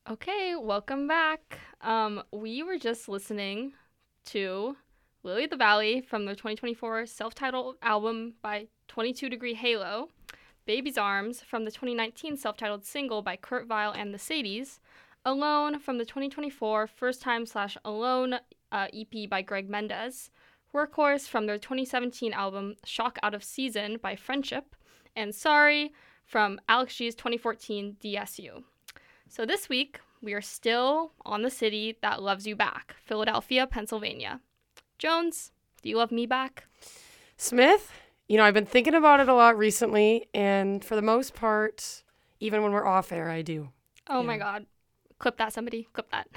Okay, welcome back. We were just listening to Lily of the Valley from their 2024 self-titled album by 22 Degree Halo, Baby's Arms from the 2019 self-titled single by Kurt Vile and the Sadies, Alone from the 2024 First Time/Alone EP by Greg Mendez, Workhorse from their 2017 album Shock Out of Season by Friendship, and Sorry from Alex G's 2014 DSU. So this week, we are still on the city that loves you back, Philadelphia, Pennsylvania. Jones, do you love me back? Smith, I've been thinking about it a lot recently, and for the most part, even when we're off air, I do. Oh my God. Clip that, somebody. Clip that.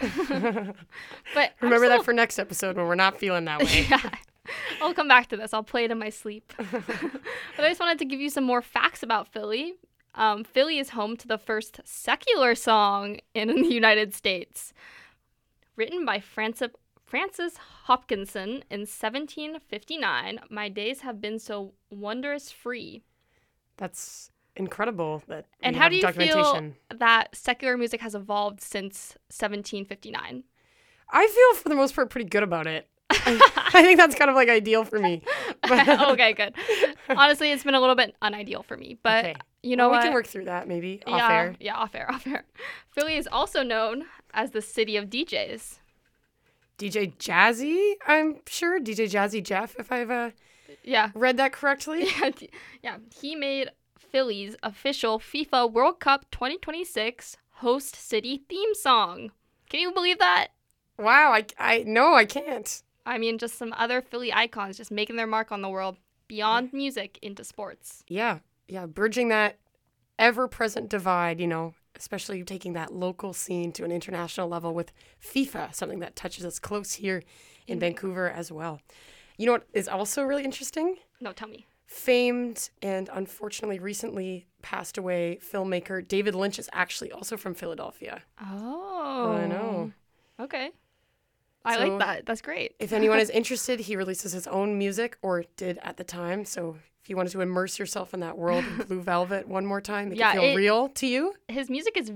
But remember that for next episode when we're not feeling that way. Yeah. I'll come back to this. I'll play it in my sleep. But I just wanted to give you some more facts about Philly. Philly is home to the first secular song in the United States. Written by Francis Hopkinson in 1759, My Days Have Been So Wondrous Free. That's incredible. And how do you feel that secular music has evolved since 1759? I feel, for the most part, pretty good about it. I think that's kind of like ideal for me. Okay, good. Honestly, it's been a little bit unideal for me, but okay. You know what? We can work through that maybe off air. Yeah, off air. Philly is also known as the city of DJs. DJ Jazzy, I'm sure. DJ Jazzy Jeff, if I've read that correctly. Yeah, he made Philly's official FIFA World Cup 2026 host city theme song. Can you believe that? Wow, I can't. I mean, just some other Philly icons just making their mark on the world beyond music into sports. Yeah, bridging that ever-present divide, especially taking that local scene to an international level with FIFA, something that touches us close here in Vancouver as well. You know what is also really interesting? No, tell me. Famed and unfortunately recently passed away filmmaker David Lynch is actually also from Philadelphia. Oh. I know. Okay. I like that. That's great. If anyone is interested, he releases his own music, or did at the time. So if you wanted to immerse yourself in that world of Blue Velvet one more time, make it feel real to you. His music is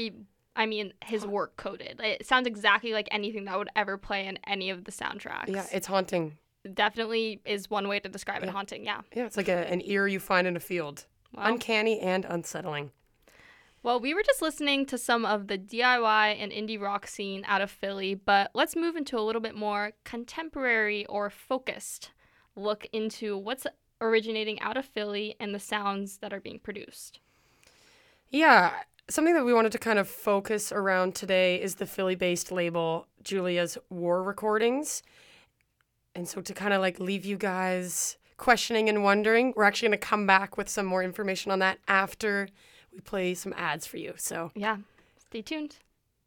his work coded. It sounds exactly like anything that would ever play in any of the soundtracks. Yeah, it's haunting. Definitely is one way to describe it, haunting, yeah. Yeah, it's like an ear you find in a field. Wow. Uncanny and unsettling. Well, we were just listening to some of the DIY and indie rock scene out of Philly, but let's move into a little bit more contemporary or focused look into what's originating out of Philly and the sounds that are being produced. Yeah, something that we wanted to kind of focus around today is the Philly-based label Julia's War Recordings. And so to kind of like leave you guys questioning and wondering, we're actually going to come back with some more information on that after we play some ads for you. So yeah, stay tuned.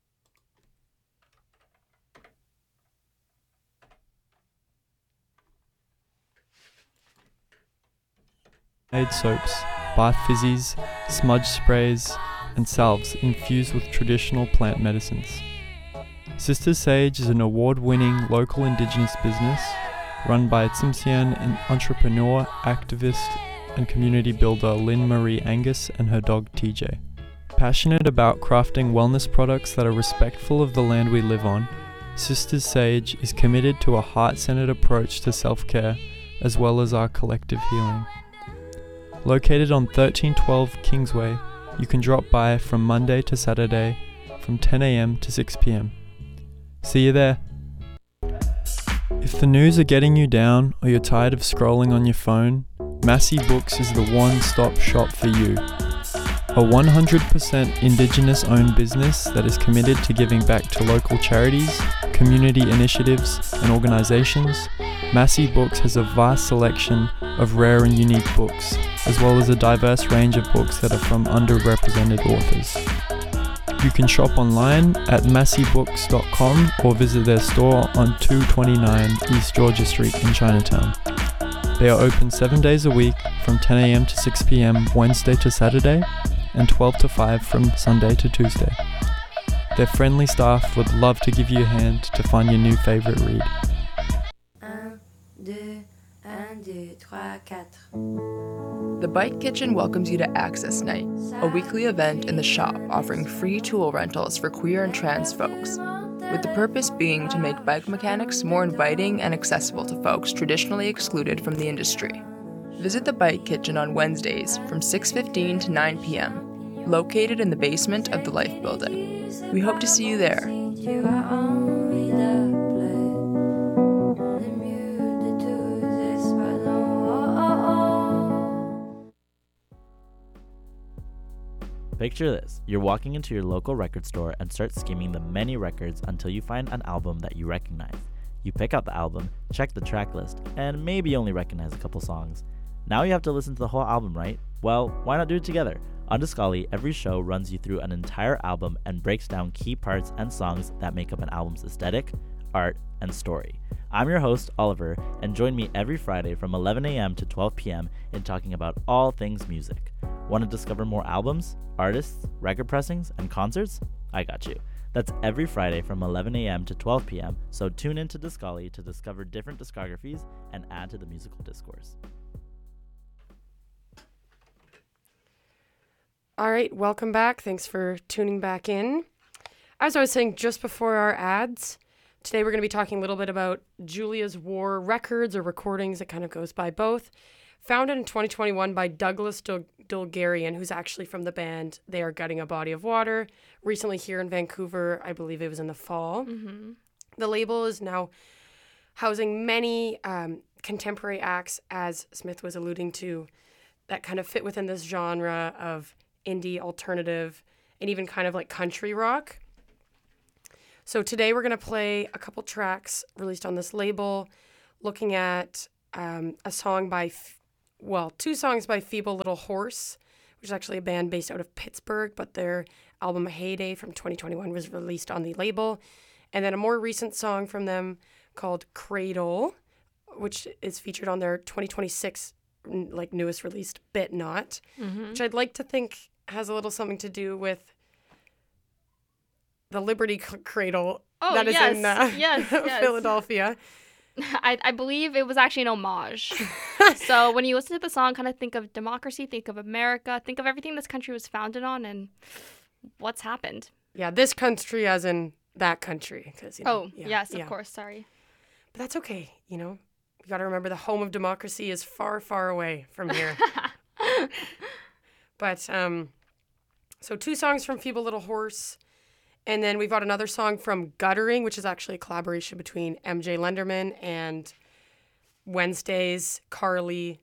Made soaps, bath fizzies, smudge sprays, and salves infused with traditional plant medicines. Sisters Sage is an award-winning local indigenous business run by Tsimshian and entrepreneur, activist, and community builder Lynn Marie Angus and her dog TJ. Passionate about crafting wellness products that are respectful of the land we live on, Sisters Sage is committed to a heart-centered approach to self-care as well as our collective healing. Located on 1312 Kingsway, you can drop by from Monday to Saturday from 10 a.m. to 6 p.m. See you there. If the news are getting you down or you're tired of scrolling on your phone, Massey Books is the one-stop shop for you. A 100% Indigenous-owned business that is committed to giving back to local charities, community initiatives, and organizations, Massey Books has a vast selection of rare and unique books, as well as a diverse range of books that are from underrepresented authors. You can shop online at masseybooks.com or visit their store on 229 East Georgia Street in Chinatown. They are open 7 days a week from 10 a.m. to 6 p.m. Wednesday to Saturday and 12 to 5 from Sunday to Tuesday. Their friendly staff would love to give you a hand to find your new favorite read. 1, 2, 1, 2, 3, 4 The Bike Kitchen welcomes you to Access Night, a weekly event in the shop offering free tool rentals for queer and trans folks, with the purpose being to make bike mechanics more inviting and accessible to folks traditionally excluded from the industry. Visit the Bike Kitchen on Wednesdays from 6:15 to 9 p.m., located in the basement of the Life Building. We hope to see you there. Picture this, you're walking into your local record store and start skimming the many records until you find an album that you recognize. You pick out the album, check the track list, and maybe only recognize a couple songs. Now you have to listen to the whole album, right? Well, why not do it together? On Discali, every show runs you through an entire album and breaks down key parts and songs that make up an album's aesthetic, art, and story. I'm your host, Oliver, and join me every Friday from 11 a.m. to 12 p.m. in talking about all things music. Want to discover more albums, artists, record pressings, and concerts? I got you. That's every Friday from 11 a.m. to 12 p.m., so tune in to Discali to discover different discographies and add to the musical discourse. All right, welcome back. Thanks for tuning back in. As I was saying just before our ads, today we're going to be talking a little bit about Julia's War records or recordings. It kind of goes by both. Founded in 2021 by Douglas Dulgarian, who's actually from the band They Are Gutting a Body of Water. Recently here in Vancouver, I believe it was in the fall. Mm-hmm. The label is now housing many contemporary acts, as Smith was alluding to, that kind of fit within this genre of indie, alternative, and even kind of like country rock. So today we're going to play a couple tracks released on this label, looking at a song by, two songs by Feeble Little Horse, which is actually a band based out of Pittsburgh, but their album Heyday from 2021 was released on the label. And then a more recent song from them called Cradle, which is featured on their 2026 newest released Bit Not, which I'd like to think has a little something to do with the Liberty Cradle that is in Philadelphia. I believe it was actually an homage. So when you listen to the song, kind of think of democracy, think of America, think of everything this country was founded on and what's happened. Yeah, this country as in that country. Yes, of course, sorry. But that's okay, You got to remember the home of democracy is far, far away from here. But, so two songs from Feeble Little Horse. And then we've got another song from Guttering, which is actually a collaboration between MJ Lenderman and Wednesday's Carly,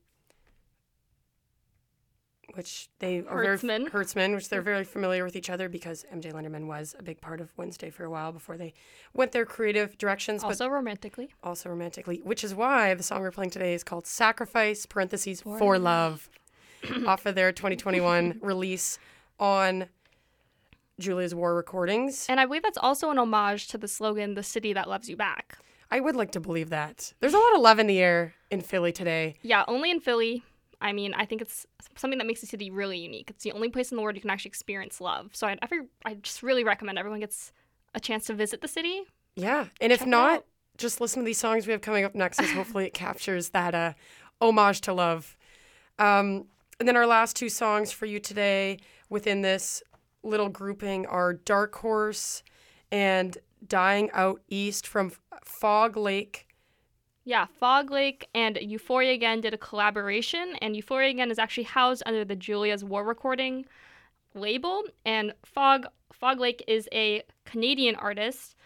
which they are Hertzman, which they're very familiar with each other because MJ Lenderman was a big part of Wednesday for a while before they went their creative directions. Also romantically, which is why the song we're playing today is called Sacrifice, for Love, off of their 2021 release on Julia's War recordings. And I believe that's also an homage to the slogan, "The City That Loves You Back." I would like to believe that. There's a lot of love in the air in Philly today. Yeah, only in Philly. I mean, I think it's something that makes the city really unique. It's the only place in the world you can actually experience love. So I just really recommend everyone gets a chance to visit the city. Yeah, and if not, just listen to these songs we have coming up next, as hopefully it captures that homage to love. And then our last two songs for you today within this little grouping are Dark Horse and Dying Out East from Fog Lake. Yeah, Fog Lake and Euphoria Again did a collaboration, and Euphoria Again is actually housed under the Julia's War recording label, and Fog Lake is a Canadian artist,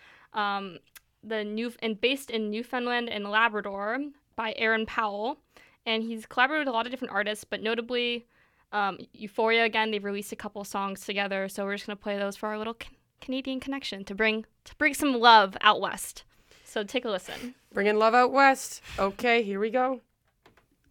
based in Newfoundland and Labrador by Aaron Powell, and he's collaborated with a lot of different artists, but notably Euphoria Again, they've released a couple songs together, so we're just going to play those for our little Canadian connection to bring some love out west. So take a listen. Bringing love out west. Okay, here we go.